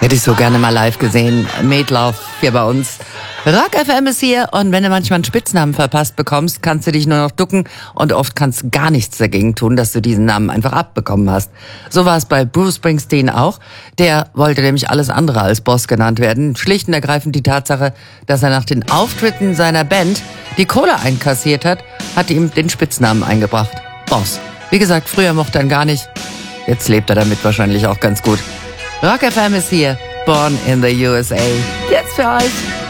Hätte ich so gerne mal live gesehen. Meatloaf hier bei uns. Rock FM ist hier und wenn du manchmal einen Spitznamen verpasst bekommst, kannst du dich nur noch ducken und oft kannst du gar nichts dagegen tun, dass du diesen Namen einfach abbekommen hast. So war es bei Bruce Springsteen auch. Der wollte nämlich alles andere als Boss genannt werden. Schlicht und ergreifend die Tatsache, dass er nach den Auftritten seiner Band die Kohle einkassiert hat ihm den Spitznamen eingebracht. Boss. Wie gesagt, früher mochte er ihn gar nicht. Jetzt lebt er damit wahrscheinlich auch ganz gut. Rock FM ist hier, born in the USA. Jetzt für euch.